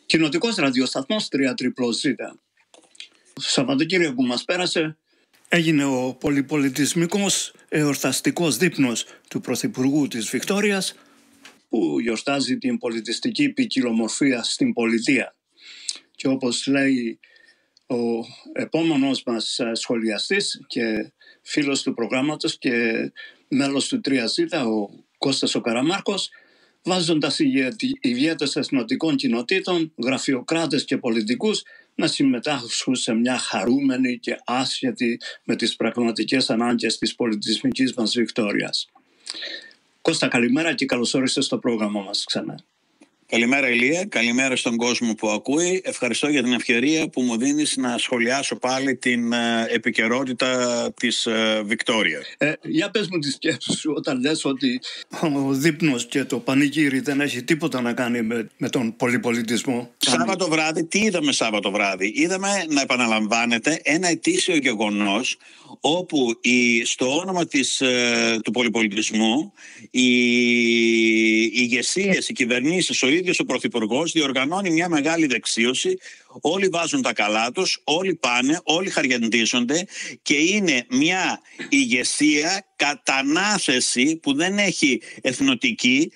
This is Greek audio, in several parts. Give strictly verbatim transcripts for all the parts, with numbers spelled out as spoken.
Κοινοτικός ραδιοσταθμός τρία ζήτα. Σαββατοκύριακο που μας πέρασε έγινε ο πολυπολιτισμικός εορταστικός δείπνος του Πρωθυπουργού της Βικτόριας, που γιορτάζει την πολιτιστική ποικιλομορφία στην πολιτεία. Και όπως λέει ο επόμενος μας σχολιαστής και φίλος του προγράμματος και μέλος του τρία ζήτα, ο Κώστας ο Καραμάρκος, βάζοντας ηγέτες εθνοτικών κοινοτήτων, γραφειοκράτες και πολιτικούς να συμμετάσχουν σε μια χαρούμενη και άσχετη με τις πραγματικές ανάγκες της πολιτισμικής μας Βικτόριας. Κώστα, καλημέρα και καλώς όρισες στο πρόγραμμα μας ξανά. Καλημέρα Ηλία, καλημέρα στον κόσμο που ακούει. Ευχαριστώ για την ευκαιρία που μου δίνεις να σχολιάσω πάλι την ε, επικαιρότητα της ε, Βικτόρια. Ε, για πες μου τη σκέψη σου όταν λες ότι ο δείπνος και το πανηγύρι δεν έχει τίποτα να κάνει με, με τον πολυπολιτισμό. Σάββατο βράδυ, τι είδαμε Σάββατο βράδυ? Είδαμε να επαναλαμβάνεται ένα ετήσιο γεγονός όπου η, στο όνομα της, ε, του πολυπολιτισμού οι, οι ηγεσίες, οι κυβερνήσεις, ο ίδιος ο Πρωθυπουργός διοργανώνει μια μεγάλη δεξίωση. Όλοι βάζουν τα καλά τους, όλοι πάνε, όλοι χαριαντίζονται και είναι μια ηγεσία κατανάθεση που δεν έχει εθνοτική,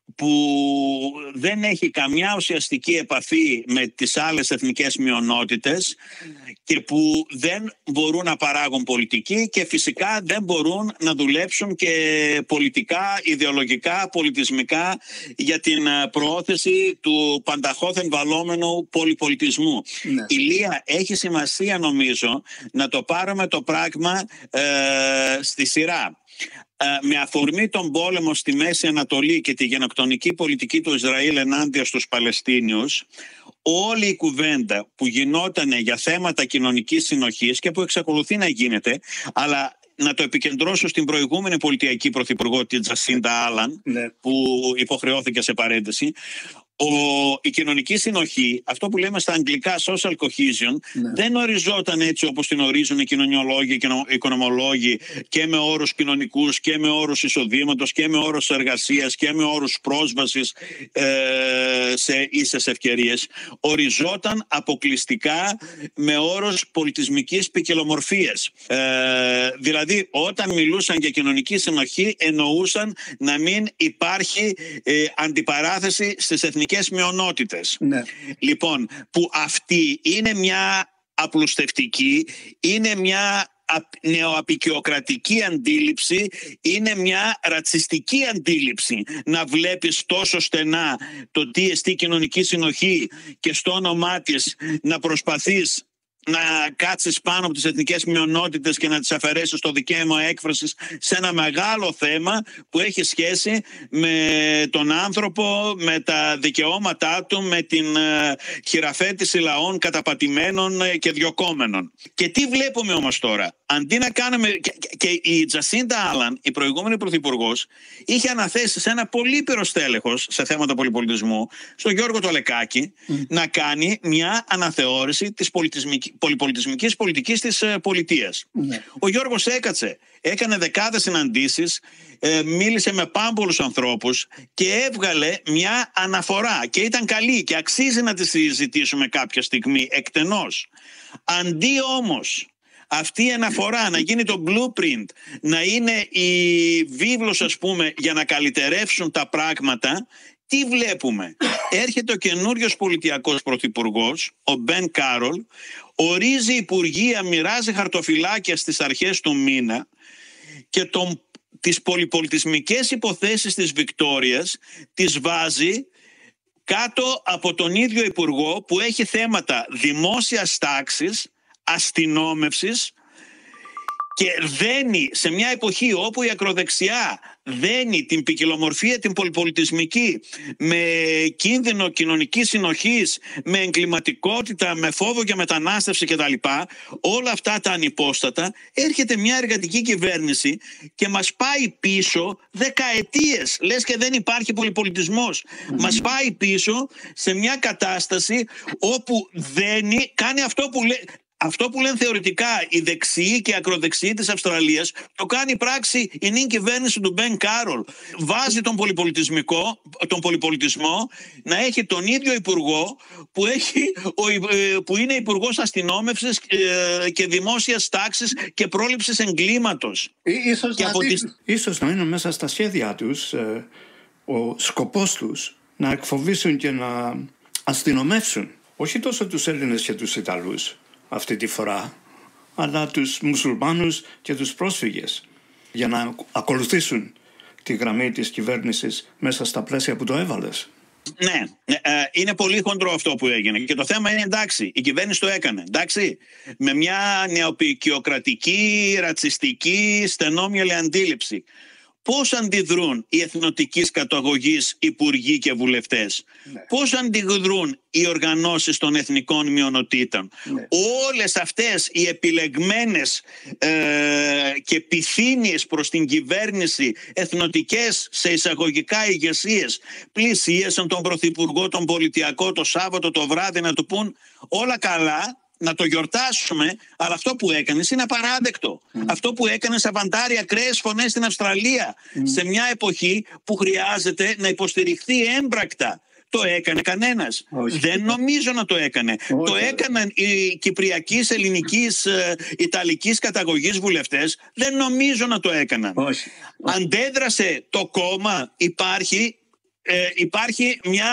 που δεν έχει καμιά ουσιαστική επαφή με τις άλλες εθνικές μειονότητες και που δεν μπορούν να παράγουν πολιτική και φυσικά δεν μπορούν να δουλέψουν και πολιτικά, ιδεολογικά, πολιτισμικά για την προώθηση του πανταχώθεν βαλλόμενου πολυπολιτισμού. Ναι. Ηλία, έχει σημασία νομίζω να το πάρουμε το πράγμα ε, στη σειρά. Με αφορμή τον πόλεμο στη Μέση Ανατολή και τη γενοκτονική πολιτική του Ισραήλ ενάντια στους Παλαιστίνιους, όλη η κουβέντα που γινόταν για θέματα κοινωνικής συνοχής και που εξακολουθεί να γίνεται, αλλά να το επικεντρώσω στην προηγούμενη πολιτιακή πρωθυπουργό, τη Τζασίντα Άλαν, ναι, που υποχρεώθηκε σε παρέντηση. Ο, η κοινωνική συνοχή, αυτό που λέμε στα αγγλικά social cohesion, ναι, δεν οριζόταν έτσι όπως την ορίζουν οι κοινωνιολόγοι και οι οικονομολόγοι, και με όρους κοινωνικούς και με όρους εισοδήματος και με όρους εργασίας και με όρους πρόσβασης ε, σε ίσες ευκαιρίες. Οριζόταν αποκλειστικά με όρους πολιτισμικής ποικιλομορφίας. Ε, δηλαδή όταν μιλούσαν για κοινωνική συνοχή εννοούσαν να μην υπάρχει ε, αντιπαράθεση στις εθνικές μειονότητες. Ναι. Λοιπόν, που αυτή είναι μια απλουστευτική, είναι μια νεοαπικιοκρατική αντίληψη, είναι μια ρατσιστική αντίληψη να βλέπεις τόσο στενά το τι εστί κοινωνική συνοχή και στο όνομά της να προσπαθείς να κάτσεις πάνω από τις εθνικές μειονότητες και να τις αφαιρέσεις το δικαίωμα έκφρασης σε ένα μεγάλο θέμα που έχει σχέση με τον άνθρωπο, με τα δικαιώματά του, με την ε, χειραφέτηση λαών καταπατημένων και διωκόμενων. Και τι βλέπουμε όμως τώρα? Αντί να κάνουμε... Και, και η Τζασίντα Άλαν, η προηγούμενη πρωθυπουργός, είχε αναθέσει σε ένα πολύ πυροστέλεχος σε θέματα πολυπολιτισμού, στον Γιώργο Τολεκάκη, mm. να κάνει μια αναθεώρηση της πολιτισμικής πολυπολιτισμικής πολιτικής της ε, πολιτείας. Ναι. Ο Γιώργος έκατσε, έκανε δεκάδες συναντήσεις, ε, μίλησε με πάμπολους ανθρώπους και έβγαλε μια αναφορά και ήταν καλή και αξίζει να τη συζητήσουμε κάποια στιγμή εκτενώς. Αντί όμως αυτή η αναφορά να γίνει το blueprint, να είναι η βίβλος, ας πούμε, για να καλυτερεύσουν τα πράγματα, τι βλέπουμε? Έρχεται ο καινούριος πολιτιακός πρωθυπουργός, ο Μπεν Κάρολ, ορίζει υπουργεία, μοιράζει χαρτοφυλάκια στις αρχές του μήνα και τον, τις πολυπολιτισμικές υποθέσεις της Βικτόριας τις βάζει κάτω από τον ίδιο υπουργό που έχει θέματα δημόσιας τάξης, αστυνόμευσης και δένει σε μια εποχή όπου η ακροδεξιά δένει την ποικιλομορφία, την πολυπολιτισμική με κίνδυνο κοινωνικής συνοχής, με εγκληματικότητα, με φόβο για μετανάστευση κτλ. Όλα αυτά τα ανυπόστατα, έρχεται μια εργατική κυβέρνηση και μας πάει πίσω δεκαετίες, λες και δεν υπάρχει πολυπολιτισμός. Mm-hmm. Μας πάει πίσω σε μια κατάσταση όπου δένει, κάνει αυτό που λέει. αυτό που λένε θεωρητικά οι δεξιοί και οι ακροδεξιοί της Αυστραλίας, το κάνει πράξη η νυν κυβέρνηση του Μπεν Κάρολ. Βάζει τον πολυπολιτισμικό, τον πολυπολιτισμό να έχει τον ίδιο υπουργό που, έχει, που είναι υπουργός αστυνόμευσης και δημόσιας τάξης και πρόληψης εγκλήματος. Ίσως, και να, από δείχνουν, τις... ίσως να είναι μέσα στα σχέδια τους ε, ο σκοπός τους να εκφοβήσουν και να αστυνομεύσουν όχι τόσο τους Έλληνες και τους Ιταλούς αυτή τη φορά, αλλά τους μουσουλμάνους και τους πρόσφυγες, για να ακολουθήσουν τη γραμμή της κυβέρνησης μέσα στα πλαίσια που το έβαλες. Ναι, είναι πολύ χοντρό αυτό που έγινε και το θέμα είναι εντάξει, η κυβέρνηση το έκανε, εντάξει, με μια νεοπικιοκρατική, ρατσιστική, στενόμυαλη αντίληψη. Πώς αντιδρούν οι εθνοτικής καταγωγής υπουργοί και βουλευτές, ναι. Πώς αντιδρούν οι οργανώσεις των εθνικών μειονοτήτων, ναι. Όλες αυτές οι επιλεγμένες ε, και πυθύνιες προς την κυβέρνηση εθνοτικές σε εισαγωγικά ηγεσίες πλησίασαν τον Πρωθυπουργό, τον Πολιτιακό το Σάββατο το βράδυ να του πούν όλα καλά, να το γιορτάσουμε, αλλά αυτό που έκανες είναι απαράδεκτο. Mm. Αυτό που έκανες αβαντάρει ακραίες φωνές στην Αυστραλία mm. σε μια εποχή που χρειάζεται να υποστηριχθεί έμπρακτα. Το έκανε κανένας? Όχι. Δεν νομίζω να το έκανε. Όχι. Το έκαναν οι κυπριακής, ελληνικής, ιταλικής καταγωγής βουλευτές. Δεν νομίζω να το έκαναν. Όχι. Όχι. Αντέδρασε το κόμμα, υπάρχει... Ε, υπάρχει μια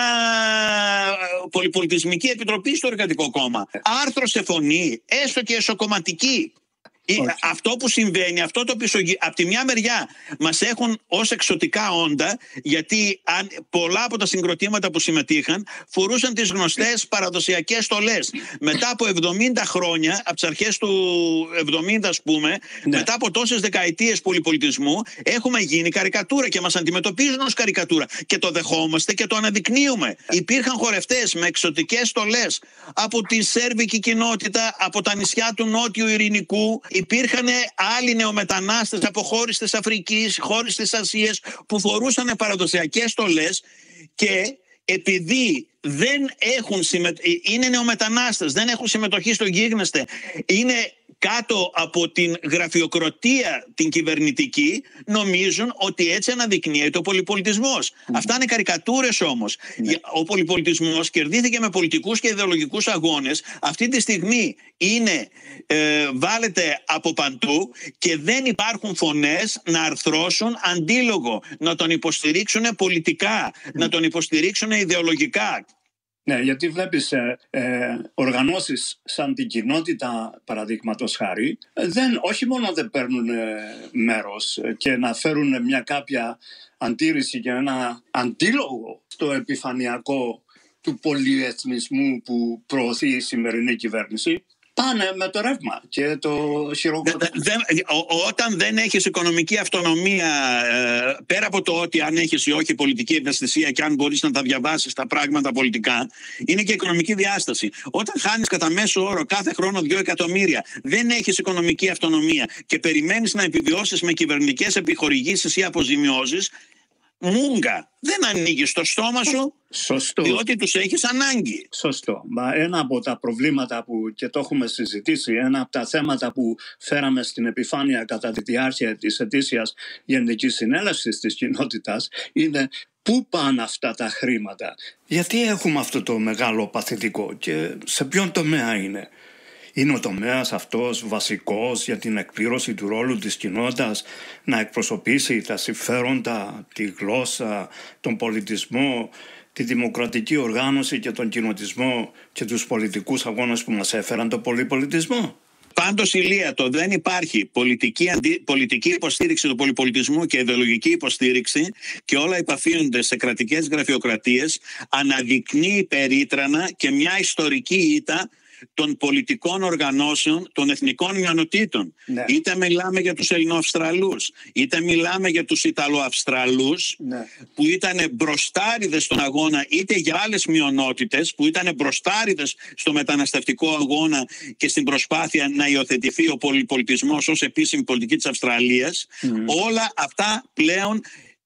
πολυπολιτισμική επιτροπή στο Εργατικό Κόμμα. Άρθρωσε φωνή, έστω και εσωκομματική. Okay. Αυτό που συμβαίνει, αυτό το πισωγεί, από τη μια μεριά μας έχουν ως εξωτικά όντα, γιατί αν, πολλά από τα συγκροτήματα που συμμετείχαν φορούσαν τις γνωστές παραδοσιακές στολές. Μετά από εβδομήντα χρόνια, από τις αρχές του εβδομήντα ας πούμε, ναι. Μετά από τόσες δεκαετίες πολυπολιτισμού, έχουμε γίνει καρικατούρα και μας αντιμετωπίζουν ως καρικατούρα. Και το δεχόμαστε και το αναδεικνύουμε. Υπήρχαν χορευτές με εξωτικές στολές από τη σέρβικη κοινότητα, από τα νησιά του Νότιου Ειρηνικού. Υπήρχαν άλλοι νεομετανάστες από χώρες της Αφρικής, χώρες της Ασίας που φορούσαν παραδοσιακές στολές και επειδή δεν έχουν συμμετ... είναι νεομετανάστες, δεν έχουν συμμετοχή στο γίγνεσθε, είναι κάτω από την γραφειοκρατία την κυβερνητική, νομίζουν ότι έτσι αναδεικνύεται ο πολυπολιτισμός. Mm. Αυτά είναι καρικατούρες όμως. Mm. Ο πολυπολιτισμός κερδίθηκε με πολιτικούς και ιδεολογικούς αγώνες. Αυτή τη στιγμή είναι, ε, βάλετε από παντού και δεν υπάρχουν φωνές να αρθρώσουν αντίλογο, να τον υποστηρίξουν πολιτικά, mm. να τον υποστηρίξουν ιδεολογικά. Ναι, γιατί βλέπεις ε, ε, οργανώσεις σαν την κοινότητα, παραδείγματος χάρη, δεν, όχι μόνο δεν παίρνουν ε, μέρος και να φέρουν μια κάποια αντίρρηση και ένα αντίλογο στο επιφανειακό του πολυεθνισμού που προωθεί η σημερινή κυβέρνηση, πάνε με το ρεύμα και το χειροκροτούν. Όταν δεν έχεις οικονομική αυτονομία, πέρα από το ότι αν έχεις ή όχι πολιτική ευαισθησία και αν μπορείς να τα διαβάσεις τα πράγματα πολιτικά, είναι και οικονομική διάσταση. Όταν χάνεις κατά μέσο όρο κάθε χρόνο δύο εκατομμύρια, δεν έχεις οικονομική αυτονομία και περιμένεις να επιβιώσεις με κυβερνητικές επιχορηγήσεις ή αποζημιώσεις, μούγκα, δεν ανοίγεις το στόμα σου. Σωστό. Διότι τους έχεις ανάγκη. Σωστό. Μα ένα από τα προβλήματα που και το έχουμε συζητήσει, ένα από τα θέματα που φέραμε στην επιφάνεια κατά τη διάρκεια της ετήσιας Γενικής Συνέλευσης της κοινότητας είναι πού πάνε αυτά τα χρήματα. Γιατί έχουμε αυτό το μεγάλο παθητικό και σε ποιον τομέα είναι. Είναι ο τομέας αυτός βασικός για την εκπλήρωση του ρόλου της κοινότητας να εκπροσωπήσει τα συμφέροντα, τη γλώσσα, τον πολιτισμό, τη δημοκρατική οργάνωση και τον κοινοτισμό και τους πολιτικούς αγώνες που μας έφεραν τον πολυπολιτισμό. Πάντως, Ηλία, το δεν υπάρχει πολιτική, αντι... πολιτική υποστήριξη του πολυπολιτισμού και ιδεολογική υποστήριξη και όλα επαφίονται σε κρατικές γραφειοκρατίες, αναδεικνύει περίτρανα και μια ιστορική ήττα των πολιτικών οργανώσεων των εθνικών μειονοτήτων. Ναι. Είτε μιλάμε για τους Ελληνοαυστραλούς, είτε μιλάμε για τους Ιταλοαυστραλούς, ναι, που ήταν μπροστάριδες στον αγώνα, είτε για άλλες μειονότητες που ήταν μπροστάριδες στο μεταναστευτικό αγώνα και στην προσπάθεια να υιοθετηθεί ο πολυπολιτισμός ως επίσημη πολιτική της Αυστραλίας. Mm. Όλα αυτά πλέον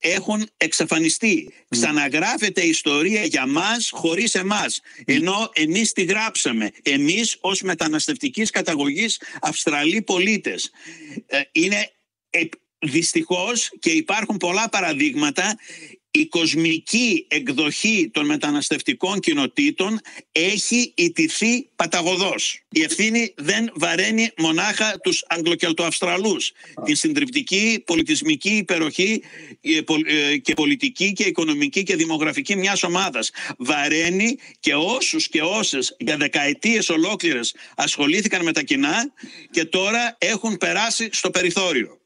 έχουν εξαφανιστεί. Mm. Ξαναγράφεται η ιστορία για μας χωρίς εμάς, mm. ενώ εμείς τη γράψαμε, εμείς ως μεταναστευτικής καταγωγής Αυστραλοί πολίτες. Ε, είναι ε, δυστυχώς, και υπάρχουν πολλά παραδείγματα, η κοσμική εκδοχή των μεταναστευτικών κοινοτήτων έχει ιτηθεί παταγωδώς. Η ευθύνη δεν βαραίνει μονάχα τους Αγγλοκελτοαυστραλούς. Ah. Την συντριπτική πολιτισμική υπεροχή και πολιτική και οικονομική και δημογραφική μιας ομάδας. Βαραίνει και όσους και όσες για δεκαετίες ολόκληρες ασχολήθηκαν με τα κοινά και τώρα έχουν περάσει στο περιθώριο.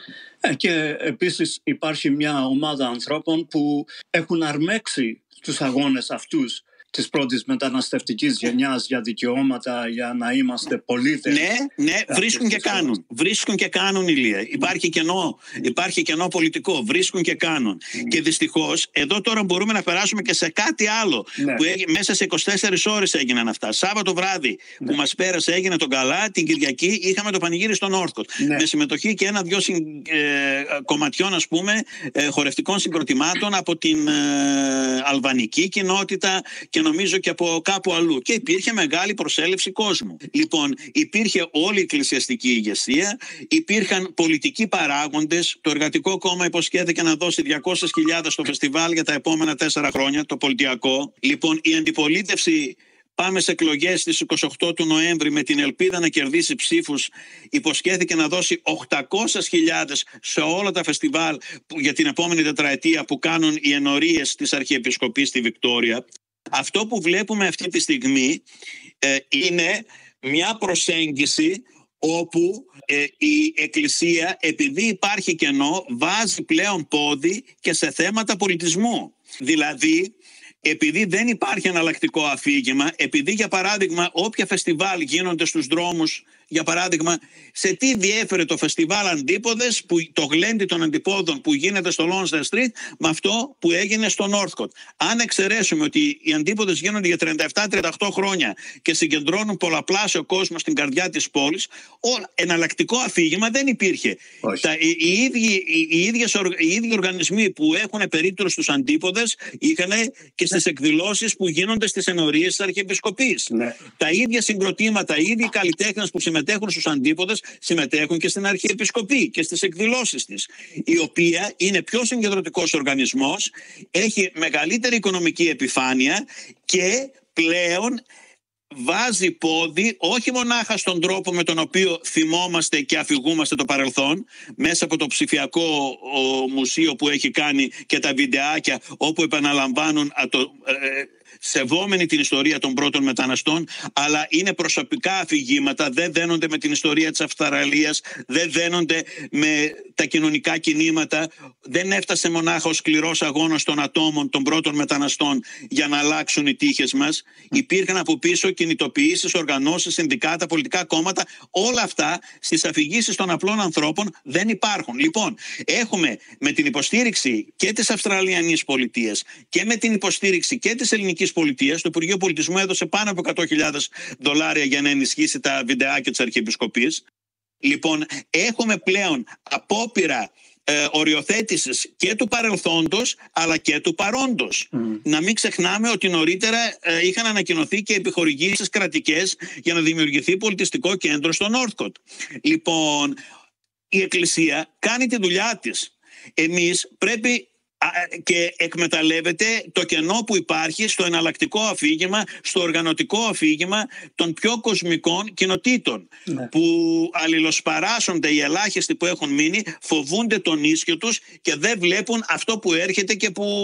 Και επίσης υπάρχει μια ομάδα ανθρώπων που έχουν αρμέξει τους αγώνες αυτούς της πρώτης μεταναστευτικής γενιάς για δικαιώματα, για να είμαστε πολίτες. Ναι, ναι, βρίσκουν και κάνουν. Βρίσκουν και κάνουν, Ηλία. Υπάρχει κενό, υπάρχει κενό πολιτικό. Βρίσκουν και κάνουν. Mm. Και δυστυχώς, εδώ τώρα μπορούμε να περάσουμε και σε κάτι άλλο. Ναι. Που έγι, μέσα σε είκοσι τέσσερις ώρες έγιναν αυτά. Σάββατο βράδυ, ναι, που μας πέρασε, έγινε τον καλά. Την Κυριακή είχαμε το πανηγύρι στο Νόρθκοτ. Ναι. Με συμμετοχή και ένα-δυο συ, ε, κομματιών, ας πούμε, ε, χορευτικών συγκροτημάτων από την ε, αλβανική κοινότητα και νομίζω και από κάπου αλλού. Και υπήρχε μεγάλη προσέλευση κόσμου. Λοιπόν, υπήρχε όλη η εκκλησιαστική ηγεσία, υπήρχαν πολιτικοί παράγοντες. Το Εργατικό Κόμμα υποσχέθηκε να δώσει διακόσιες χιλιάδες στο φεστιβάλ για τα επόμενα τέσσερα χρόνια, το πολιτιακό. Λοιπόν, η αντιπολίτευση, πάμε σε εκλογές στις είκοσι οκτώ του Νοέμβρη με την ελπίδα να κερδίσει ψήφους, υποσχέθηκε να δώσει οκτακόσιες χιλιάδες σε όλα τα φεστιβάλ για την επόμενη τετραετία που κάνουν οι ενορίες της Αρχιεπισκοπής στη Βικτόρια. Αυτό που βλέπουμε αυτή τη στιγμή ε, είναι μια προσέγγιση όπου ε, η Εκκλησία, επειδή υπάρχει κενό, βάζει πλέον πόδι και σε θέματα πολιτισμού. Δηλαδή, επειδή δεν υπάρχει εναλλακτικό αφήγημα, επειδή για παράδειγμα όποια φεστιβάλ γίνονται στους δρόμους, για παράδειγμα, σε τι διέφερε το φεστιβάλ Αντίποδες, που, το γλέντι των Αντιπόδων που γίνεται στο Lonsdale Street, με αυτό που έγινε στο Northcote. Αν εξαιρέσουμε ότι οι Αντίποδες γίνονται για τριάντα επτά τριάντα οκτώ χρόνια και συγκεντρώνουν πολλαπλάσιο κόσμο στην καρδιά της πόλης, ο, εναλλακτικό αφήγημα δεν υπήρχε. Τα, οι, οι, ίδιοι, οι, οι, ίδιες, οι ίδιοι οργανισμοί που έχουν περίπτωση στους Αντίποδες είχαν και στις εκδηλώσεις που γίνονται στις ενορίες της Αρχιεπισκοπής. Ναι. Τα ίδια συγκροτήματα, οι ίδιοι καλλιτέχνες που συμμετέχουν στους Αντίποδες συμμετέχουν και στην Αρχιεπισκοπή και στις εκδηλώσεις της, η οποία είναι πιο συγκεντρωτικός οργανισμός, έχει μεγαλύτερη οικονομική επιφάνεια και πλέον βάζει πόδι όχι μονάχα στον τρόπο με τον οποίο θυμόμαστε και αφηγούμαστε το παρελθόν, μέσα από το ψηφιακό ο, μουσείο που έχει κάνει και τα βιντεάκια όπου επαναλαμβάνουν α, το, ε, σεβόμενοι την ιστορία των πρώτων μεταναστών, αλλά είναι προσωπικά αφηγήματα, δεν δένονται με την ιστορία της Αυστραλίας, δεν δένονται με τα κοινωνικά κινήματα, δεν έφτασε μονάχα ο σκληρός αγώνας των ατόμων, των πρώτων μεταναστών για να αλλάξουν οι τύχες μας. Υπήρχαν από πίσω κινητοποιήσεις, οργανώσεις, συνδικάτα, πολιτικά κόμματα, όλα αυτά στις αφηγήσεις των απλών ανθρώπων δεν υπάρχουν. Λοιπόν, έχουμε με την υποστήριξη και της Αυστραλιανής πολιτείας και με την υποστήριξη και της ελληνικής πολιτείας, το Υπουργείο Πολιτισμού έδωσε πάνω από εκατό χιλιάδες δολάρια για να ενισχύσει τα βιντεάκια της Αρχιεπισκοπής. Λοιπόν, έχουμε πλέον απόπειρα ε, οριοθέτησης και του παρελθόντος αλλά και του παρόντος. Mm. Να μην ξεχνάμε ότι νωρίτερα ε, είχαν ανακοινωθεί και επιχορηγήσεις κρατικές για να δημιουργηθεί πολιτιστικό κέντρο στο Northcote. Λοιπόν, η Εκκλησία κάνει τη δουλειά της. Εμείς πρέπει και εκμεταλλεύεται το κενό που υπάρχει στο εναλλακτικό αφήγημα, στο οργανωτικό αφήγημα των πιο κοσμικών κοινοτήτων, ναι, που αλληλοσπαράσσονται οι ελάχιστοι που έχουν μείνει, φοβούνται τον ίσιο τους και δεν βλέπουν αυτό που έρχεται και που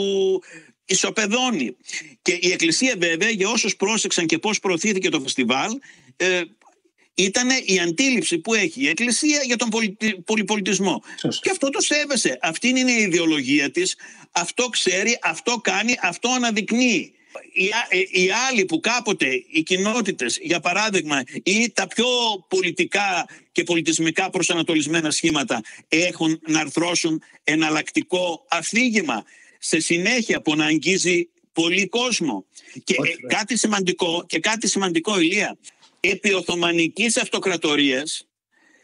ισοπεδώνει. Και η Εκκλησία βέβαια, για όσους πρόσεξαν και πώς προωθήθηκε το φεστιβάλ, ε, ήταν η αντίληψη που έχει η Εκκλησία για τον πολυπολιτισμό. Σωστή. Και αυτό το σέβεσαι. Αυτή είναι η ιδεολογία της. Αυτό ξέρει, αυτό κάνει, αυτό αναδεικνύει. Οι, οι άλλοι που κάποτε οι κοινότητες, για παράδειγμα, ή τα πιο πολιτικά και πολιτισμικά προσανατολισμένα σχήματα έχουν να αρθρώσουν εναλλακτικό αφήγημα σε συνέχεια που να αγγίζει πολύ κόσμο. Και ε, κάτι σημαντικό, και κάτι σημαντικό, Ηλία, επί Οθωμανικής Αυτοκρατορίας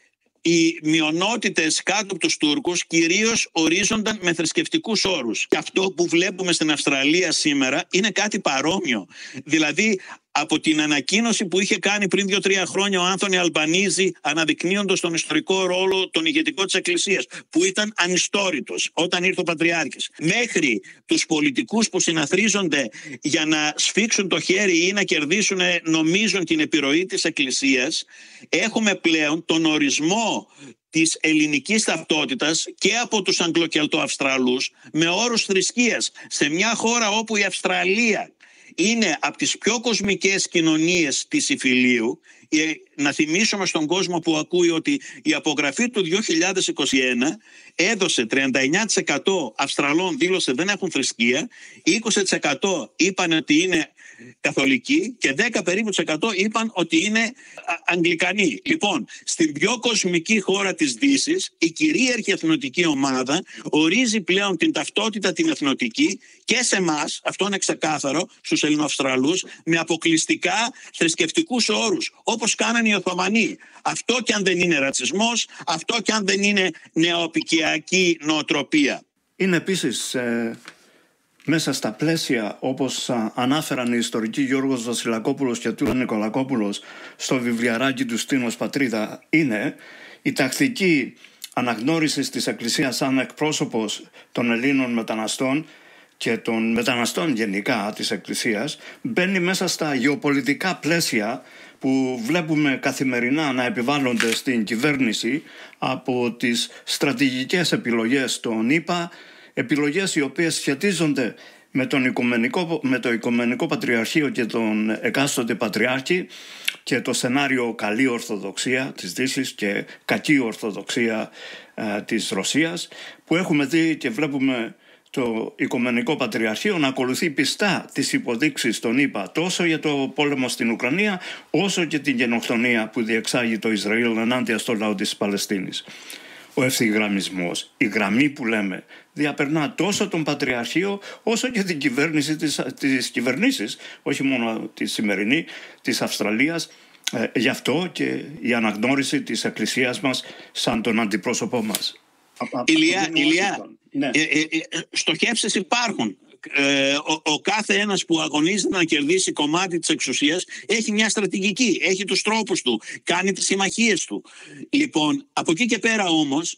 οι μειονότητες κάτω από τους Τούρκους κυρίως ορίζονταν με θρησκευτικούς όρους. Και αυτό που βλέπουμε στην Αυστραλία σήμερα είναι κάτι παρόμοιο. Δηλαδή, από την ανακοίνωση που είχε κάνει πριν δύο-τρία χρόνια ο Άνθονι Αλμπανίζη, αναδεικνύοντας τον ιστορικό ρόλο, τον ηγετικό της Εκκλησίας, που ήταν ανιστόρητος όταν ήρθε ο Πατριάρχης, μέχρι τους πολιτικούς που συναθρίζονται για να σφίξουν το χέρι ή να κερδίσουν, νομίζουν, την επιρροή της Εκκλησίας, έχουμε πλέον τον ορισμό της ελληνικής ταυτότητας και από τους Αγγλοκελτοαυστραλούς με όρους θρησκείας, σε μια χώρα όπου η Αυστραλία είναι από τις πιο κοσμικές κοινωνίες της Ιφιλίου. Να θυμίσουμε στον κόσμο που ακούει ότι η απογραφή του δύο χιλιάδες είκοσι ένα έδωσε τριάντα εννέα τοις εκατό Αυστραλών δήλωσε δεν έχουν θρησκεία, είκοσι τοις εκατό είπαν ότι είναι καθολικοί και δέκα περίπου τοις εκατό είπαν ότι είναι Αγγλικανοί. Λοιπόν, στην πιο κοσμική χώρα της Δύσης, η κυρίαρχη εθνοτική ομάδα ορίζει πλέον την ταυτότητα την εθνοτική και σε εμάς, αυτό είναι ξεκάθαρο, στους Ελληνοαυστραλούς, με αποκλειστικά θρησκευτικούς όρους, όπως κάνανε οι Οθωμανοί. Αυτό κι αν δεν είναι ρατσισμός, αυτό κι αν δεν είναι νεοαπικιακή νοοτροπία. Είναι επίσης ε, μέσα στα πλαίσια, όπως α, ανάφεραν οι ιστορικοί Γιώργος Βασιλακόπουλος και Τούρα Νικολακόπουλος στο βιβλιαράκι του Στήνος Πατρίδα, είναι η τακτική αναγνώριση της Εκκλησίας σαν εκπρόσωπος των Ελλήνων μεταναστών και των μεταναστών γενικά της Εκκλησίας, μπαίνει μέσα στα γεωπολιτικά πλαίσια που βλέπουμε καθημερινά να επιβάλλονται στην κυβέρνηση από τις στρατηγικές επιλογές των ΗΠΑ, επιλογές οι οποίες σχετίζονται με, τον οικουμενικό, με το Οικουμενικό Πατριαρχείο και τον εκάστοτε Πατριάρχη και το σενάριο καλή Ορθοδοξία της Δύσης και κακή Ορθοδοξία ε, της Ρωσίας, που έχουμε δει και βλέπουμε το Οικουμενικό Πατριαρχείο να ακολουθεί πιστά τις υποδείξεις των ΗΠΑ τόσο για το πόλεμο στην Ουκρανία όσο και την γενοκτονία που διεξάγει το Ισραήλ ενάντια στο λαό της Παλαιστίνης. Ο ευθυγραμμισμός, η γραμμή που λέμε, διαπερνά τόσο τον Πατριαρχείο όσο και την κυβέρνηση της, της κυβερνήσεις, όχι μόνο τη σημερινή, της Αυστραλίας. Ε, γι' αυτό και η αναγνώριση της Εκκλησίας μας σαν τον αντιπρόσωπό μας. Ηλία, Ηλία ναι. ε, ε, ε, στοχεύσεις υπάρχουν. Ε, ο, ο κάθε ένας που αγωνίζεται να κερδίσει κομμάτι της εξουσίας έχει μια στρατηγική, έχει τους τρόπους του, κάνει τις συμμαχίες του. Λοιπόν, από εκεί και πέρα όμως,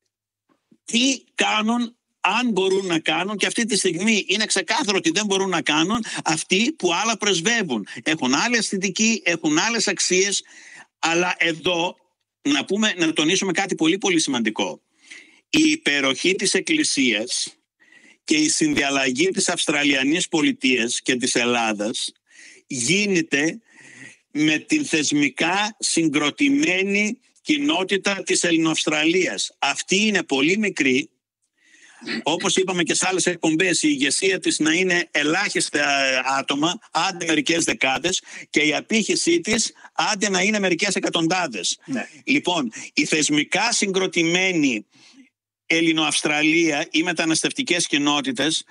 τι κάνουν, αν μπορούν να κάνουν, και αυτή τη στιγμή είναι ξεκάθαρο ότι δεν μπορούν να κάνουν αυτοί που άλλα πρεσβεύουν. Έχουν άλλη αισθητική, έχουν άλλες αξίες, αλλά εδώ να, πούμε, να τονίσουμε κάτι πολύ πολύ σημαντικό. Η υπεροχή της Εκκλησίας και η συνδιαλλαγή της Αυστραλιανής πολιτείας και της Ελλάδας γίνεται με την θεσμικά συγκροτημένη κοινότητα της Ελληνοαυστραλίας. Αυτή είναι πολύ μικρή. Όπως είπαμε και σε άλλες εκπομπές, η ηγεσία της να είναι ελάχιστα άτομα, άντε μερικές δεκάδες, και η απήχησή της άντε να είναι μερικές εκατοντάδες. Ναι. Λοιπόν, η θεσμικά συγκροτημένη Ελληνοαυστραλία, οι μεταναστευτικές κοινότητες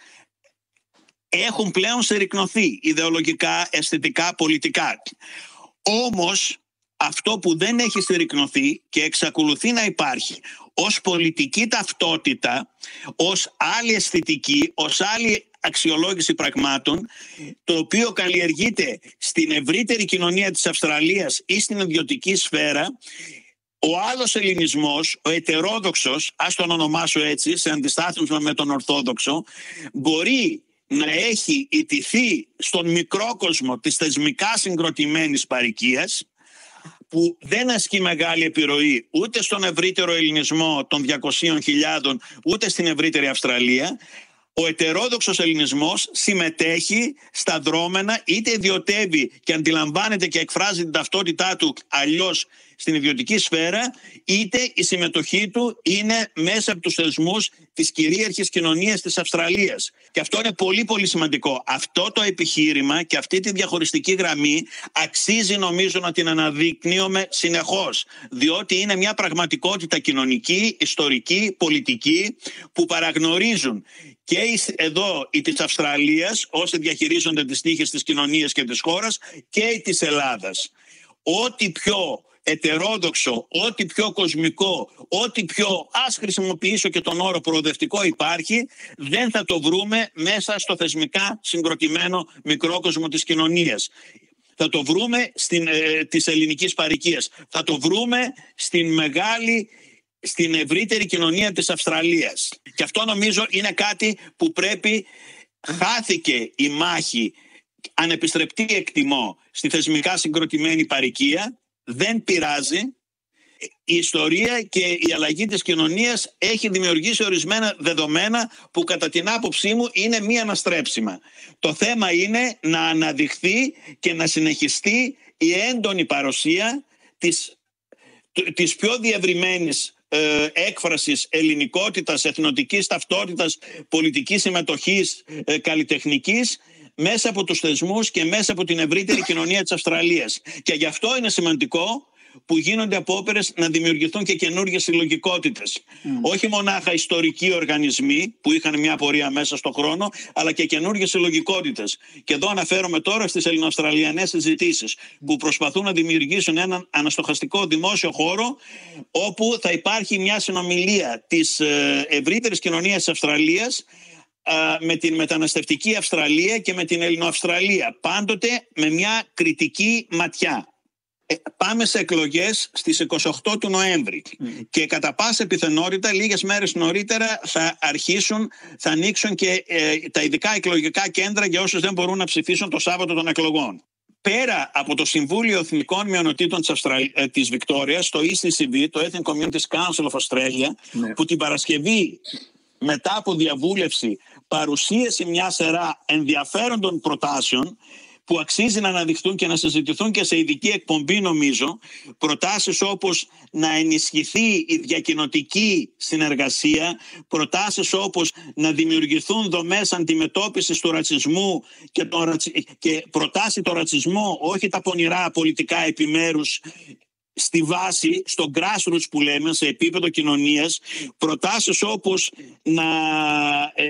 έχουν πλέον συρρικνωθεί ιδεολογικά, αισθητικά, πολιτικά. Όμως αυτό που δεν έχει συρρικνωθεί και εξακολουθεί να υπάρχει ως πολιτική ταυτότητα, ως άλλη αισθητική, ως άλλη αξιολόγηση πραγμάτων, το οποίο καλλιεργείται στην ευρύτερη κοινωνία της Αυστραλίας ή στην ιδιωτική σφαίρα, ο άλλος ελληνισμός, ο ετερόδοξος, ας τον ονομάσω έτσι, σε αντιστάθμισμα με τον ορθόδοξο, μπορεί να έχει ιτηθεί στον μικρό κόσμο της θεσμικά συγκροτημένης παροικίας, που δεν ασκεί μεγάλη επιρροή ούτε στον ευρύτερο ελληνισμό των διακοσίων χιλιάδων, ούτε στην ευρύτερη Αυστραλία. Ο ετερόδοξος ελληνισμός συμμετέχει στα δρόμενα, είτε ιδιωτεύει και αντιλαμβάνεται και εκφράζει την ταυτότητά του αλλιώς στην ιδιωτική σφαίρα, είτε η συμμετοχή του είναι μέσα από τους θεσμούς της κυρίαρχης κοινωνίας της Αυστραλίας. Και αυτό είναι πολύ πολύ σημαντικό. Αυτό το επιχείρημα και αυτή τη διαχωριστική γραμμή αξίζει, νομίζω, να την αναδεικνύουμε συνεχώς, διότι είναι μια πραγματικότητα κοινωνική, ιστορική, πολιτική, που παραγνωρίζουν και εδώ οι της Αυστραλίας, όσοι διαχειρίζονται τις τύχες της κοινωνίας και της χώρας, και οι της Ελλάδας. Ό,τι πιο ετερόδοξο, ό,τι πιο κοσμικό, ό,τι πιο, ας χρησιμοποιήσω και τον όρο προοδευτικό υπάρχει, δεν θα το βρούμε μέσα στο θεσμικά συγκροτημένο μικρό κόσμο της κοινωνίας. Θα το βρούμε στην, ε, της ελληνικής παροικίας. Θα το βρούμε στην μεγάλη, στην ευρύτερη κοινωνία της Αυστραλίας. Και αυτό νομίζω είναι κάτι που πρέπει, χάθηκε η μάχη, ανεπιστρεπτή εκτιμώ, στη θεσμικά συγκροτημένη παροικία. Δεν πειράζει. Η ιστορία και η αλλαγή της κοινωνίας έχει δημιουργήσει ορισμένα δεδομένα που κατά την άποψή μου είναι μη αναστρέψιμα. Το θέμα είναι να αναδειχθεί και να συνεχιστεί η έντονη παρουσία της, της πιο διευρυμένης ε, έκφρασης ελληνικότητας, εθνοτικής ταυτότητας, πολιτικής συμμετοχής, ε, καλλιτεχνικής, μέσα από τους θεσμούς και μέσα από την ευρύτερη κοινωνία της Αυστραλίας. Και γι' αυτό είναι σημαντικό που γίνονται απόπερες να δημιουργηθούν και καινούργιες συλλογικότητες. Mm. Όχι μονάχα ιστορικοί οργανισμοί που είχαν μια πορεία μέσα στον χρόνο, αλλά και καινούργιες συλλογικότητες. Και εδώ αναφέρομαι τώρα στις ελληνοαυστραλιανές συζητήσεις που προσπαθούν να δημιουργήσουν έναν αναστοχαστικό δημόσιο χώρο όπου θα υπάρχει μια συνομιλία της ευρύτερης κοινωνίας της Αυστραλίας με την μεταναστευτική Αυστραλία και με την Ελληνοαυστραλία, πάντοτε με μια κριτική ματιά. Ε, πάμε σε εκλογές στις είκοσι οκτώ του Νοέμβρη mm. και κατά πάσα πιθανότητα λίγες μέρες νωρίτερα θα αρχίσουν, θα ανοίξουν και ε, τα ειδικά εκλογικά κέντρα για όσους δεν μπορούν να ψηφίσουν το Σάββατο των εκλογών. Πέρα από το Συμβούλιο Εθνικών Μειονοτήτων της, Αυστραλ... ε, της Βικτόριας, το ι σι σι βι, το Ethnic Communities Council of Australia, mm. που την Παρασκευή μετά από διαβούλευση παρουσίασε μια σειρά ενδιαφέροντων προτάσεων που αξίζει να αναδειχθούν και να συζητηθούν και σε ειδική εκπομπή, νομίζω, προτάσεις όπως να ενισχυθεί η διακοινοτική συνεργασία, προτάσεις όπως να δημιουργηθούν δομές αντιμετώπισης του ρατσισμού και, τον ρατσι... και προτάσει το ρατσισμό, όχι τα πονηρά πολιτικά επιμέρους, στη βάση, στο grassroots που λέμε, σε επίπεδο κοινωνίας, προτάσεις όπως να ε,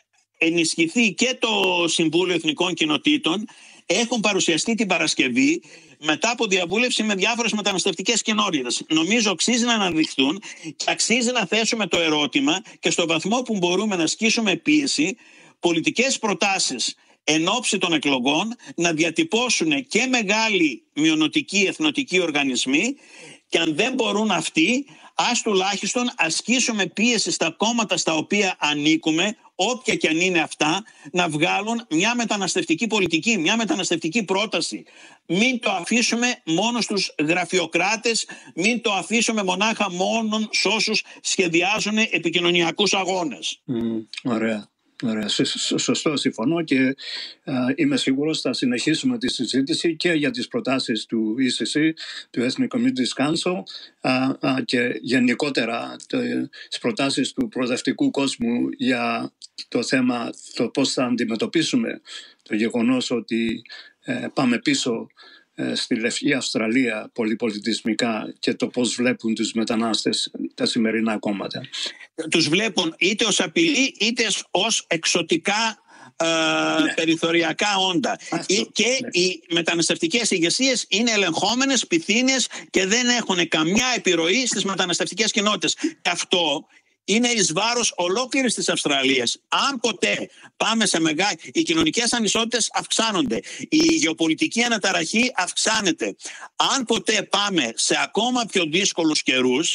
ενισχυθεί και το Συμβούλιο Εθνικών Κοινοτήτων, έχουν παρουσιαστεί την Παρασκευή μετά από διαβούλευση με διάφορες μεταναστευτικές κοινότητες. Νομίζω αξίζει να αναδειχθούν και αξίζει να θέσουμε το ερώτημα και στο βαθμό που μπορούμε να ασκήσουμε πίεση, πολιτικές προτάσεις εν ώψη των εκλογών να διατυπώσουν και μεγάλοι μειονοτικοί εθνοτικοί οργανισμοί, και αν δεν μπορούν αυτοί, ας τουλάχιστον ασκήσουμε πίεση στα κόμματα στα οποία ανήκουμε, όποια και αν είναι αυτά, να βγάλουν μια μεταναστευτική πολιτική, μια μεταναστευτική πρόταση. Μην το αφήσουμε μόνο στους γραφειοκράτες, μην το αφήσουμε μονάχα μόνον σε όσους σχεδιάζουν επικοινωνιακούς αγώνες. Mm, ωραία. Ωραία, σωστό, συμφωνώ και α, είμαι σίγουρος θα συνεχίσουμε τη συζήτηση και για τις προτάσεις του ι σι σι, του Ethnic Communities Council α, α, και γενικότερα τις προτάσεις του προοδευτικού κόσμου για το θέμα, το πώς θα αντιμετωπίσουμε το γεγονός ότι ε, πάμε πίσω ε, στη Λευκή Αυστραλία πολυπολιτισμικά και το πώς βλέπουν τους μετανάστες τα σημερινά κόμματα. Τους βλέπουν είτε ως απειλή είτε ως εξωτικά ε, ναι. περιθωριακά όντα. Αυτό, και ναι. οι μεταναστευτικές ηγεσίες είναι ελεγχόμενες, πυθύνιες και δεν έχουν καμιά επιρροή στις μεταναστευτικές κοινότητες. Και αυτό είναι εις βάρος ολόκληρης της Αυστραλίας. Αν ποτέ πάμε σε μεγάλη... Οι κοινωνικές ανισότητες αυξάνονται. Η γεωπολιτική αναταραχή αυξάνεται. Αν ποτέ πάμε σε ακόμα πιο δύσκολους καιρούς,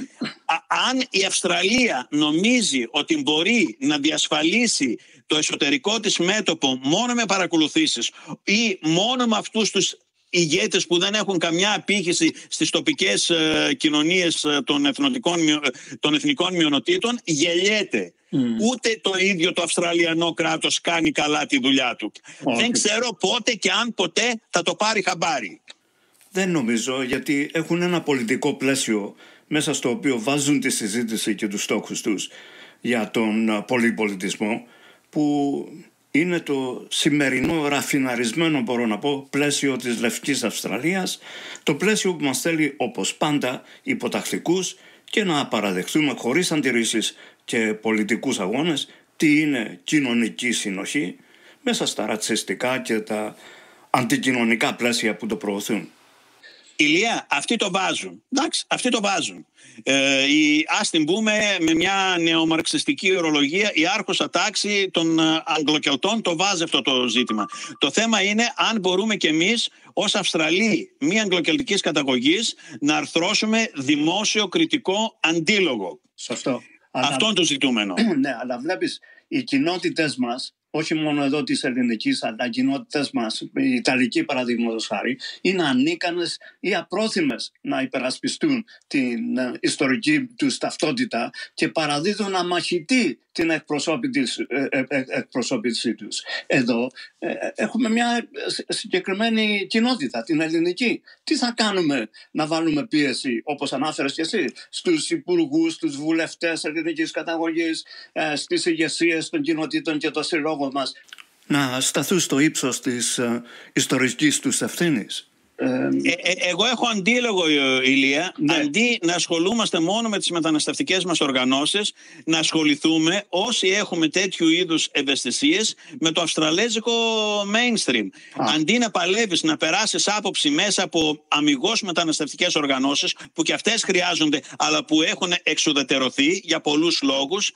αν η Αυστραλία νομίζει ότι μπορεί να διασφαλίσει το εσωτερικό της μέτωπο μόνο με παρακολουθήσεις ή μόνο με αυτούς τους ηγέτες που δεν έχουν καμιά απήχηση στις τοπικές ε, κοινωνίες ε, των, εθνοτικών, των εθνικών μειονοτήτων, γελιέται. Mm. Ούτε το ίδιο το Αυστραλιανό κράτος κάνει καλά τη δουλειά του. Okay. Δεν ξέρω πότε και αν ποτέ θα το πάρει χαμπάρι. Δεν νομίζω, γιατί έχουν ένα πολιτικό πλαίσιο μέσα στο οποίο βάζουν τη συζήτηση και τους στόχους τους για τον πολυπολιτισμό, που είναι το σημερινό ραφιναρισμένο, μπορώ να πω, πλαίσιο της Λευκής Αυστραλίας, το πλαίσιο που μας θέλει όπως πάντα υποτακτικούς και να παραδεχτούμε χωρίς αντιρρήσεις και πολιτικούς αγώνες τι είναι κοινωνική συνοχή μέσα στα ρατσιστικά και τα αντικοινωνικά πλαίσια που το προωθούν. Ηλία, αυτοί το βάζουν. Εντάξει, αυτοί το βάζουν. Ε, η, ας την πούμε με μια νεομαρξιστική ορολογία, η άρχουσα τάξη των Αγγλοκελτών το βάζει αυτό το ζήτημα. Το θέμα είναι αν μπορούμε κι εμείς ως Αυστραλοί μη αγγλοκελτικής καταγωγής να αρθρώσουμε δημόσιο κριτικό αντίλογο. Σωστό. Αυτό είναι το ζητούμενο. Ναι, αλλά βλέπεις, οι κοινότητες μας, όχι μόνο εδώ της ελληνικής, αλλά οι κοινότητες μας, η Ιταλική παραδείγματος χάρη, είναι ανίκανες ή απρόθυμες να υπερασπιστούν την ε, ιστορική τους ταυτότητα και παραδίδουν αμαχητή την εκπροσώπηση, ε, ε, εκπροσώπησή τους. Εδώ ε, έχουμε μια συγκεκριμένη κοινότητα, την ελληνική. Τι θα κάνουμε να βάλουμε πίεση, όπως ανάφερες και εσύ, στους υπουργούς, στους βουλευτές ελληνικής καταγωγής, ε, στις ηγεσίες των κοινοτήτων και των συλλόγων μας, να σταθούν στο ύψος της ε, ιστορικής τους ευθύνης? Ε, ε, εγώ έχω αντίλογο, Ηλία. Ναι. Αντί να ασχολούμαστε μόνο με τις μεταναστευτικές μας οργανώσεις, να ασχοληθούμε όσοι έχουμε τέτοιου είδους ευαισθησίες με το αυστραλέζικο mainstream. Α. Αντί να παλεύεις να περάσεις άποψη μέσα από αμιγώς μεταναστευτικές οργανώσεις, που και αυτές χρειάζονται αλλά που έχουν εξουδετερωθεί για πολλούς λόγους,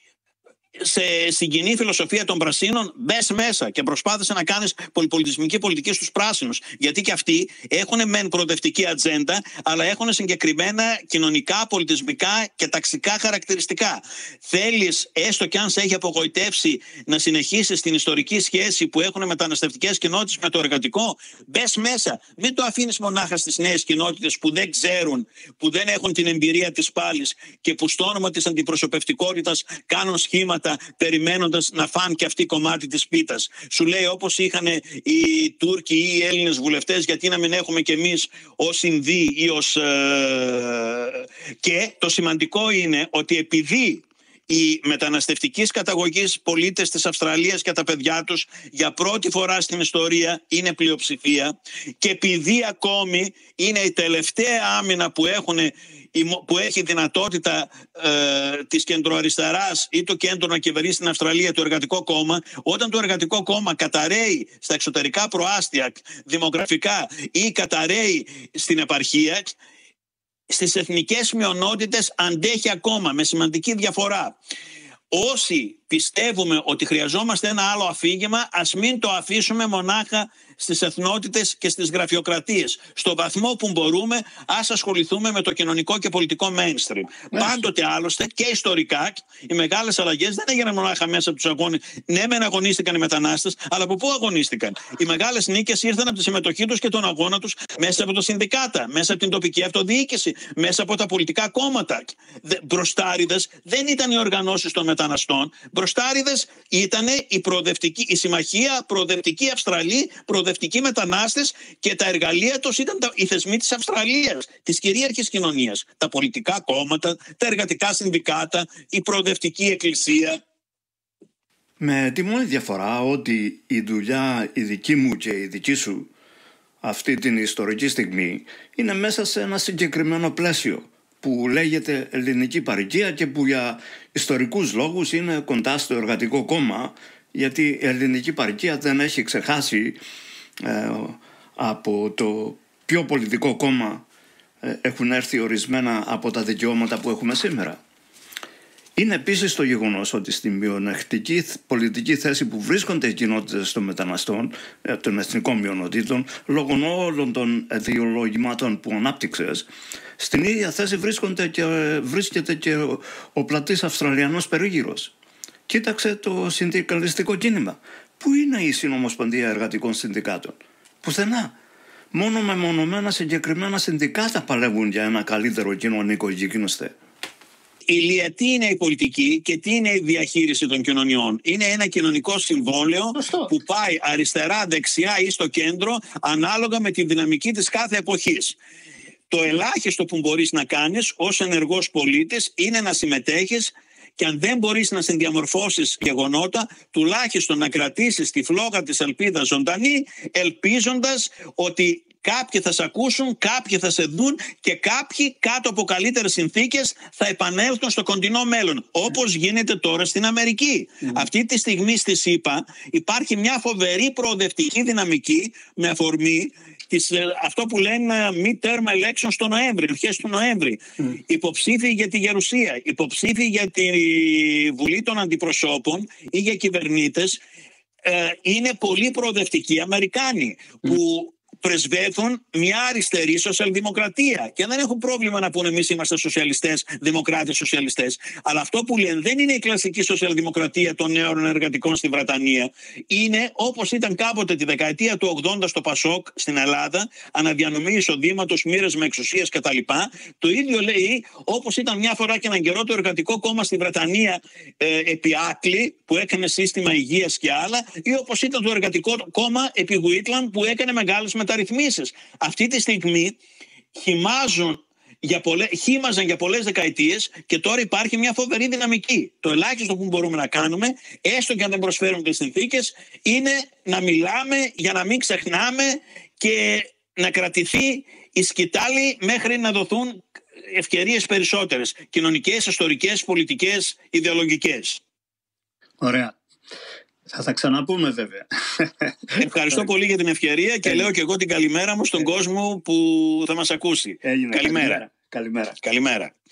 σε, στην κοινή φιλοσοφία των πρασίνων, μπες μέσα και προσπάθησε να κάνεις πολυπολιτισμική πολιτική στους πράσινους. Γιατί και αυτοί έχουν μεν προοδευτική ατζέντα, αλλά έχουν συγκεκριμένα κοινωνικά, πολιτισμικά και ταξικά χαρακτηριστικά. Θέλεις, έστω κι αν σε έχει απογοητεύσει, να συνεχίσεις την ιστορική σχέση που έχουν μεταναστευτικές κοινότητες με το εργατικό, μπες μέσα. Μην το αφήνεις μονάχα στις νέες κοινότητες που δεν ξέρουν, που δεν έχουν την εμπειρία της πάλης και που στο όνομα της αντιπροσωπευτικότητας κάνουν σχήματα, περιμένοντας να φάνε και αυτοί κομμάτι της πίτας. Σου λέει, όπως είχαν οι Τούρκοι ή οι Έλληνες βουλευτές, γιατί να μην έχουμε κι εμείς ως Ινδοί ή ως... Ε... Και το σημαντικό είναι ότι επειδή οι μεταναστευτικής καταγωγής πολίτες της Αυστραλίας και τα παιδιά τους για πρώτη φορά στην ιστορία είναι πλειοψηφία, και επειδή ακόμη είναι η τελευταία άμυνα που έχουν, που έχει δυνατότητα ε, της κεντροαριστεράς ή το κέντρο να κυβερνήσει στην Αυστραλία, το Εργατικό Κόμμα, όταν το Εργατικό Κόμμα καταραίει στα εξωτερικά προάστια δημογραφικά ή καταραίει στην επαρχία, στις εθνικές μειονότητες αντέχει ακόμα, με σημαντική διαφορά. Όσοι πιστεύουμε ότι χρειαζόμαστε ένα άλλο αφήγημα, ας μην το αφήσουμε μονάχα στις εθνότητες και στις γραφειοκρατίες. Στο βαθμό που μπορούμε, ας ασχοληθούμε με το κοινωνικό και πολιτικό mainstream. Ναι. Πάντοτε άλλωστε και ιστορικά οι μεγάλες αλλαγές δεν έγιναν μονάχα μέσα από τους αγώνες. Ναι, μεν αγωνίστηκαν οι μετανάστες, αλλά από πού αγωνίστηκαν? Οι μεγάλες νίκες ήρθαν από τη συμμετοχή τους και τον αγώνα τους μέσα από το συνδικάτα, μέσα από την τοπική αυτοδιοίκηση, μέσα από τα πολιτικά κόμματα. Μπροστάριδες δεν ήταν οι οργανώσεις των μεταναστών. Μπροστάριδες ήταν η, η Συμμαχία Προοδευτική Αυστραλή, προοδευτικοί μετανάστες, και τα εργαλεία τους ήταν τα, οι θεσμοί της Αυστραλίας, της κυρίαρχης κοινωνίας. Τα πολιτικά κόμματα, τα εργατικά συνδικάτα, η προοδευτική εκκλησία. Με τη μόνη διαφορά ότι η δουλειά η δική μου και η δική σου αυτή την ιστορική στιγμή είναι μέσα σε ένα συγκεκριμένο πλαίσιο που λέγεται Ελληνική Παροικία και που για ιστορικούς λόγους είναι κοντά στο Εργατικό Κόμμα, γιατί η Ελληνική Παροικία δεν έχει ξεχάσει ε, από το πιο πολιτικό κόμμα ε, έχουν έρθει ορισμένα από τα δικαιώματα που έχουμε σήμερα. Είναι επίσης το γεγονός ότι στην μειονεκτική πολιτική θέση που βρίσκονται οι κοινότητες των μεταναστών, ε, των εθνικών μειονοτήτων, λόγω όλων των ιδεολογημάτων που ανάπτυξες, στην ίδια θέση βρίσκονται και, βρίσκεται και ο, ο πλατής Αυστραλιανός περίγυρος. Κοίταξε το συνδικαλιστικό κίνημα. Πού είναι η Συνομοσπονδία Εργατικών Συνδικάτων? Πουθενά. Μόνο μεμονωμένα συγκεκριμένα συνδικάτα παλεύουν για ένα καλύτερο κοινωνικό γίγνεσθε. Ηλία, τι είναι η πολιτική και τι είναι η διαχείριση των κοινωνιών? Είναι ένα κοινωνικό συμβόλαιο που πάει αριστερά, δεξιά ή στο κέντρο, ανάλογα με τη δυναμική της κάθε εποχής. Το ελάχιστο που μπορείς να κάνεις ως ενεργός πολίτης είναι να συμμετέχεις, και αν δεν μπορείς να συνδιαμορφώσεις γεγονότα, τουλάχιστον να κρατήσεις τη φλόγα της ελπίδας ζωντανή, ελπίζοντας ότι κάποιοι θα σε ακούσουν, κάποιοι θα σε δουν και κάποιοι κάτω από καλύτερες συνθήκες θα επανέλθουν στο κοντινό μέλλον, όπως γίνεται τώρα στην Αμερική. Mm. Αυτή τη στιγμή στη ΣΥΠΑ υπάρχει μια φοβερή προοδευτική δυναμική με αφορμή της, αυτό που λένε mid-term elections στο Νοέμβρη, αρχές του Νοέμβρη. Mm. Υποψήφοι για τη γερουσία, υποψήφοι για τη Βουλή των Αντιπροσώπων ή για κυβερνήτες, ε, είναι πολύ προοδευτικοί Αμερικάνοι mm. που πρεσβεύουν μια αριστερή σοσιαλδημοκρατία και δεν έχουν πρόβλημα να πούνε εμείς είμαστε σοσιαλιστές, δημοκράτες σοσιαλιστές. Αλλά αυτό που λένε δεν είναι η κλασική σοσιαλδημοκρατία των νέων εργατικών στη Βρετανία. Είναι όπως ήταν κάποτε τη δεκαετία του ογδόντα στο Πασόκ στην Ελλάδα, αναδιανομή εισοδήματος, μοίρες με εξουσίες κτλ. Το ίδιο λέει όπως ήταν μια φορά και έναν καιρό το Εργατικό Κόμμα στη Βρετανία ε, επί Άκλη που έκανε σύστημα υγείας και άλλα, ή όπως ήταν το Εργατικό Κόμμα επί Γουίτλαντ που έκανε μεγάλες μεταρρυθμίσεις. Αυτή τη στιγμή χυμάζουν για πολλές, χύμαζαν για πολλές δεκαετίες και τώρα υπάρχει μια φοβερή δυναμική. Το ελάχιστο που μπορούμε να κάνουμε, έστω και αν δεν προσφέρουν τις συνθήκες, είναι να μιλάμε για να μην ξεχνάμε και να κρατηθεί η σκητάλη μέχρι να δοθούν ευκαιρίες περισσότερες, κοινωνικές, ιστορικές, πολιτικές, ιδεολογικές. Ωραία. Θα τα ξαναπούμε βέβαια. Ευχαριστώ πολύ για την ευκαιρία και λέω και εγώ την καλημέρα μου στον κόσμο που θα μας ακούσει. Έγινε. Καλημέρα. Καλημέρα. Καλημέρα.